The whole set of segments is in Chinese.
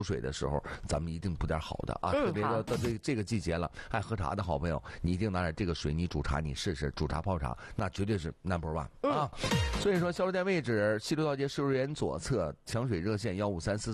水的时候，咱们一定补点好的啊，特别到这个季节了，爱喝茶的好朋友，你一定拿点这个水，你煮茶你试试，煮茶泡茶，那绝对是 No.1啊。所以说，销售店位置：西六道街市园左侧，抢水热线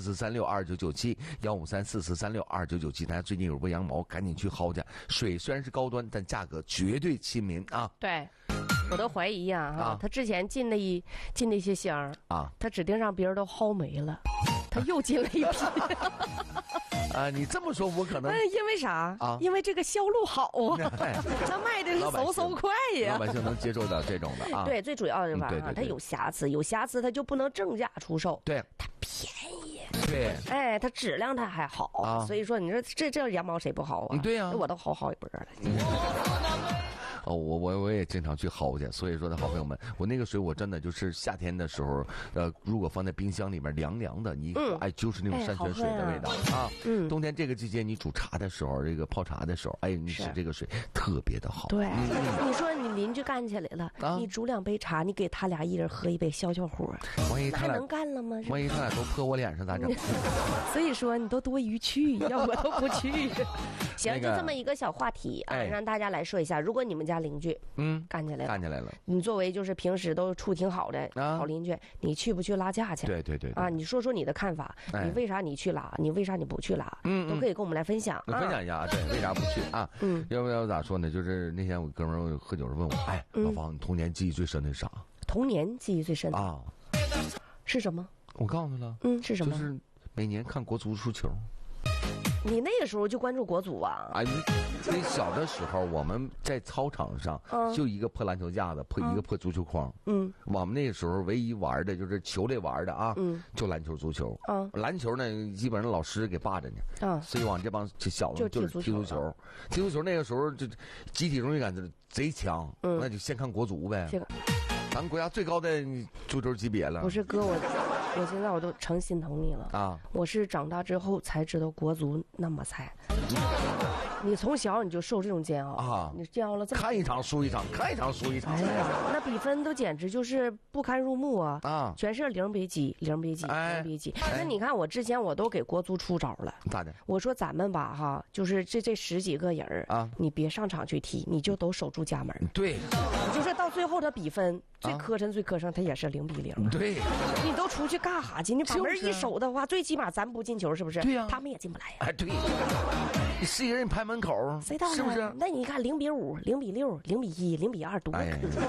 15344362997，15344362997。大家最近有波羊毛，赶紧去薅去。水虽然是高端，但价格绝对亲民啊。 对。我都怀疑呀，他之前进那些箱啊，他指定让别人都薅没了，他又进了一批。 啊，你这么说，我可能因为啥啊？因为这个销路好啊，他卖的是嗖快呀， 老百姓能接受到这种的啊。 对，最主要的吧，它有瑕疵，有瑕疵它就不能正价出售。 对， 它便宜。 对， 哎，它质量它还好，所以说你说这羊毛谁不薅啊？ 对呀， 我都薅好一波了。 哦，我也经常去薅去，所以说的好朋友们，我那个水我真的就是夏天的时候，如果放在冰箱里面凉凉的，你就是那种山泉水的味道啊。冬天这个季节你煮茶的时候，这个泡茶的时候，你使这个水特别的好。 对，你说你邻居干起来了，你煮2杯茶，你给他俩一人喝1杯消火， 万一他俩能干了吗？ 万一他俩都泼我脸上咋整？ 所以说你都多余去，要我都不去。行，就这么一个小话题啊，让大家来说一下，如果你们家邻居干起来了，你作为就是平时都处挺好的好邻居，你去不去拉架去？ 对啊， 你说说你的看法，你为啥你去拉，你为啥你不去拉？都可以跟我们来分享。 分享一下啊，对，为啥不去啊？要咋说呢？就是那天我哥们儿喝酒时问我，老方，你童年记忆最深的是啥？ 童年记忆最深的啊， 是什么？ 我告诉他了， 是什么？ 就是每年看国足输球。 你那个时候就关注国足啊？ 那小的时候我们在操场上就一个破篮球架子，一个破足球框。我们那个时候唯一玩的就是球类玩的啊，就篮球、足球。篮球呢，基本上老师给霸着呢。所以往这帮小子就是踢足球。踢足球那个时候就集体荣誉感贼强，那就先看国足呗。咱们国家最高的足球级别了。 不是哥，我现在我都成心疼你了啊！我是长大之后才知道国足那么菜。你从小你就受这种煎熬啊！你煎熬了这么看一场输一场，看一场输一场。 哎呀，那比分都简直就是不堪入目啊！全是0比几，0比几，0比几。那你看我之前我都给国足出招了， 咋的？ 我说咱们吧哈，就是这10几个人啊，你别上场去踢，你就都守住家门。 对， 你就说到最后的比分最磕碜，他也是0比0。 对， 你都出去干啥去？你把门一守的话，最起码咱不进球，是不是？ 对呀， 他们也进不来呀。 哎，对。你11个人排门口， 谁到是不是？ 那你看0比5、0比6、0比1、0比2多。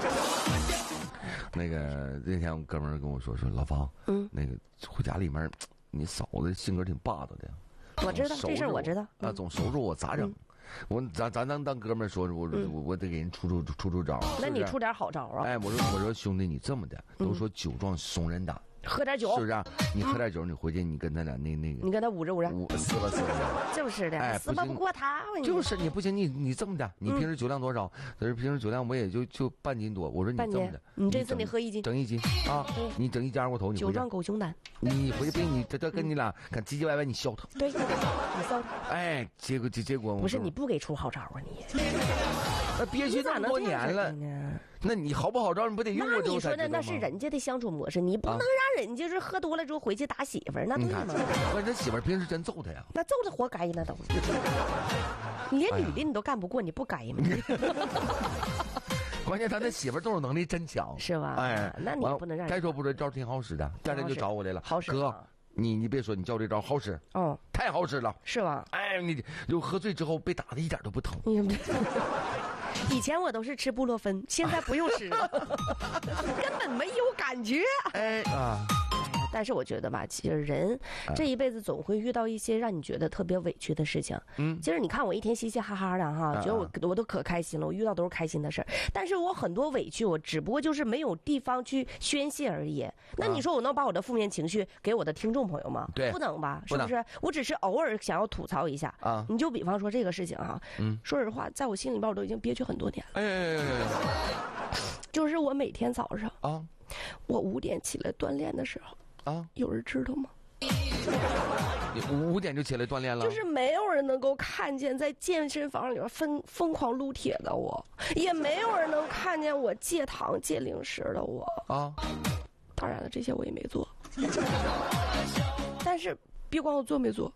那个那天我哥们儿跟我说老方，那个回家里面，你嫂子性格挺霸道的。 我知道这事儿，我知道。 总守着我咋整？咱当哥们儿说，我得给人出招。 那你出点好招啊！ 我说兄弟，你这么的，都说酒壮怂人胆。 喝点酒是不是？你喝点酒，你回去你跟他俩那个， 你跟他捂着， 撕吧，就是的，撕吧不过他。 就是你不行，你这么的，你平时酒量多少？平时酒量我也就半斤多。我说你这么的， 你这次得喝1斤， 整1斤啊！你整1斤二锅头，你酒壮狗熊胆。 你回去别你这跟你俩看唧唧歪歪，你削他。 对，你削他。 哎，结果不是你不给出好招啊你。 那憋屈这么多年了，那你好不好招？你不得用我？ 你说的那是人家的相处模式，你不能让人家是喝多了之后回去打媳妇儿，那对吗？ 关键媳妇儿平时真揍他呀， 那揍他活该那都。你连女的你都干不过，你不该吗？ 关键他那媳妇儿动手能力真强， 是吧？ 哎， 那你不能让该说不说，招挺好使的，家人就找我来了， 好使哥。你别说，你教这招好使太好使了， 是吧？ 哎，你就喝醉之后被打的一点都不疼。 以前我都是吃布洛芬，现在不用吃了，根本没有感觉。但是我觉得吧，其实人这一辈子总会遇到一些让你觉得特别委屈的事情。其实你看我一天嘻嘻哈哈的哈，觉得我都可开心了，我遇到都是开心的事儿。但是我很多委屈，我只不过就是没有地方去宣泄而已。那你说我能把我的负面情绪给我的听众朋友吗？ 对， 不能吧？是不是？我只是偶尔想要吐槽一下啊。你就比方说这个事情哈，说实话，在我心里边我都已经憋屈很多年了。就是我每天早上啊，我5点起来锻炼的时候。有人知道吗？ 你5点就起来锻炼了？ 就是没有人能够看见在健身房里面疯狂撸铁的我，也没有人能看见我戒糖戒零食的我啊。当然了，这些我也没做。但是别管我做没做，